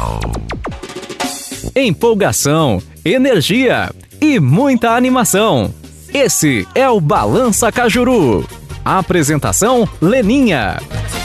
Empolgação, energia e muita animação. Esse é o Balança Cajuru. Apresentação: Leninha.